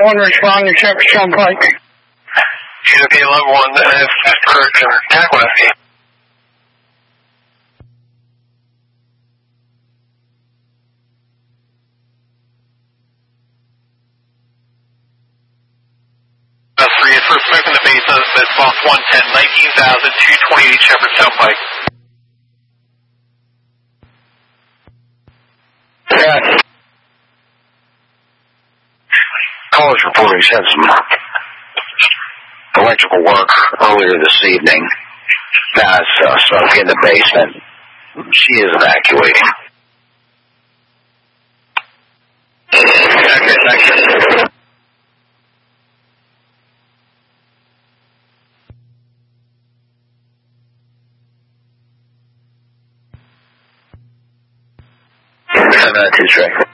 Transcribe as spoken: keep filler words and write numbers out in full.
One responding, Shepherd Turnpike. Should be level one, uh, correct, or tackle F E. That's three, first move in the base, that's box one ten, nineteen thousand two twenty-eight Shepherd Turnpike. Yeah. Callers reporting had some electrical work earlier this evening. Guys uh, stuck in the basement. She is evacuating. Okay, thank you. And that's his record.